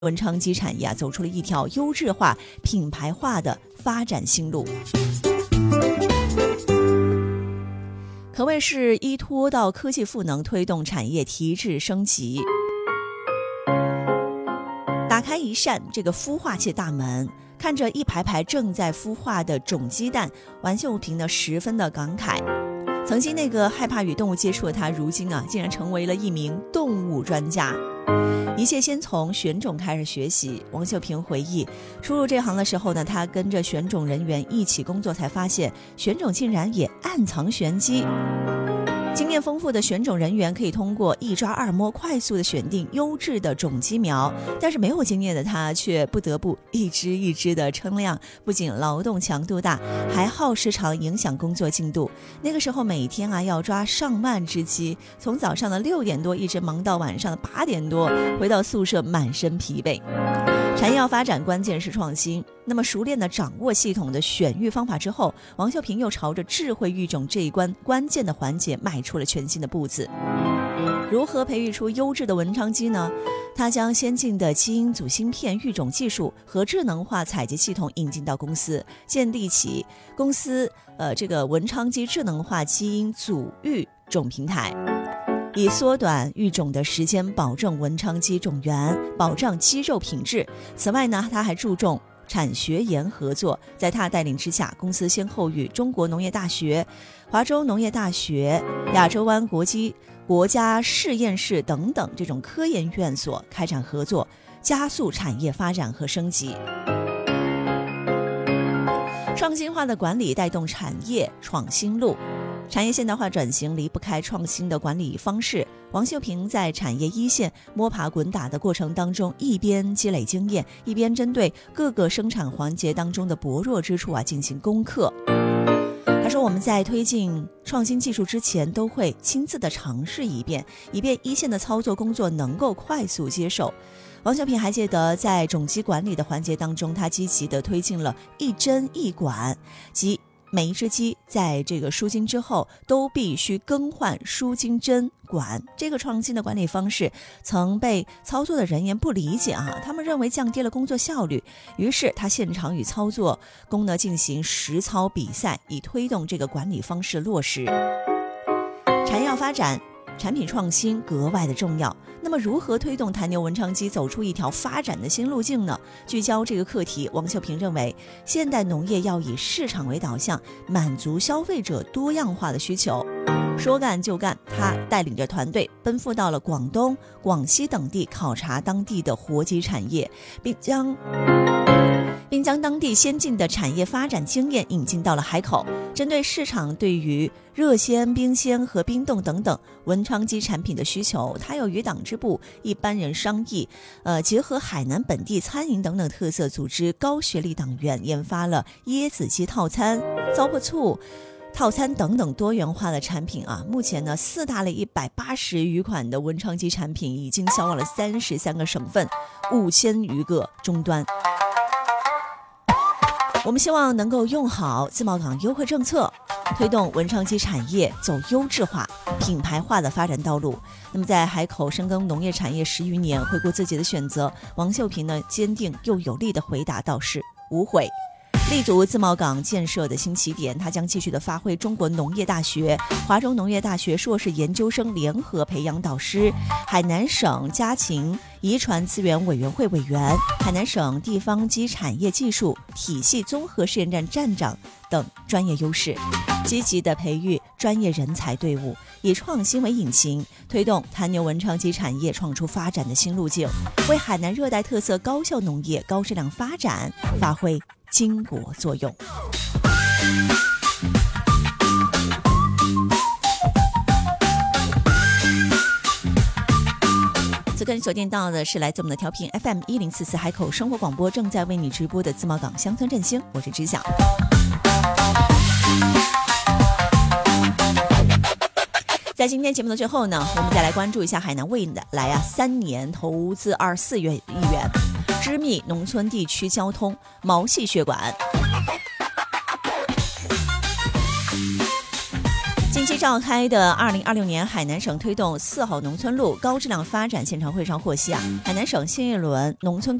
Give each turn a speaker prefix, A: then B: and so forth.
A: 文昌基产业走出了一条优质化、品牌化的发展新路，可谓是依托到科技赋能，推动产业提质升级。打开一扇这个孵化器大门，看着一排排正在孵化的种鸡蛋，王秀平呢十分的感慨。曾经那个害怕与动物接触的他，如今竟然成为了一名动物专家。一切先从选种开始学习。王秀平回忆，初入这行的时候呢，他跟着选种人员一起工作，才发现选种竟然也暗藏玄机。经验丰富的选种人员可以通过一抓二摸快速的选定优质的种鸡苗，但是没有经验的他却不得不一只一只的称量，不仅劳动强度大，还耗时长，影响工作进度。那个时候每天要抓上万只鸡，从早上的6点多一直忙到晚上的8点多，回到宿舍满身疲惫。产业要发展，关键是创新。那么熟练地掌握系统的选育方法之后，王秀平又朝着智慧育种这一关键的环节迈出了全新的步子。如何培育出优质的文昌鸡呢？他将先进的基因组芯片育种技术和智能化采集系统引进到公司，建立起公司这个文昌鸡智能化基因组育种平台，以缩短育种的时间，保证文昌鸡种源，保障鸡肉品质。此外呢，他还注重产学研合作，在他带领之下，公司先后与中国农业大学、华州农业大学、亚洲湾国家实验室等等这种科研院所开展合作，加速产业发展和升级。创新化的管理带动产业创新路。产业现代化转型离不开创新的管理方式。王秀平在产业一线摸爬滚打的过程当中，一边积累经验，一边针对各个生产环节当中的薄弱之处进行攻克。他说，我们在推进创新技术之前，都会亲自的尝试一遍，以便一线的操作工作能够快速接受。王秀平还记得，在种鸡管理的环节当中，他积极地推进了一针一管，即每一只鸡在这个输精之后都必须更换输精针管。这个创新的管理方式曾被操作的人员不理解他们认为降低了工作效率。于是他现场与操作工呢进行实操比赛，以推动这个管理方式落实。产业要发展，产品创新格外的重要。那么如何推动台牛文昌鸡走出一条发展的新路径呢？聚焦这个课题，王秀平认为，现代农业要以市场为导向，满足消费者多样化的需求。说干就干，他带领着团队奔赴到了广东、广西等地，考察当地的活鸡产业，并将当地先进的产业发展经验引进到了海口。针对市场对于热鲜、冰鲜和冰冻等等文昌鸡产品的需求，他又与党支部一般人商议，结合海南本地餐饮等等特色，组织高学历党员研发了椰子鸡套餐、糟粕醋套餐等等多元化的产品目前呢，4大类180余款的文昌鸡产品已经销往了33个省份，5000余个终端。我们希望能够用好自贸港优惠政策，推动文昌鸡产业走优质化、品牌化的发展道路。那么在海口深耕农业产业10余年，回顾自己的选择，王秀平呢坚定又有力的回答道是无悔。立足自贸港建设的新起点，他将继续的发挥中国农业大学、华中农业大学硕士研究生联合培养导师、海南省家禽遗传资源委员会委员、海南省地方鸡产业技术体系综合试验站站长等专业优势，积极的培育专业人才队伍，以创新为引擎，推动台牛文昌鸡产业创出发展的新路径，为海南热带特色高效农业高质量发展发挥巾帼作用。此刻你所听到的是来自我们的调频 FM1044 海口生活广播，正在为你直播的自贸港乡村振兴，我是知晓。在今天节目的最后呢，我们再来关注一下海南未来3年投资24亿元，织密农村地区交通毛细血管。近近期召开的2026年海南省推动4号农村路高质量发展现场会上获悉海南省新一轮农村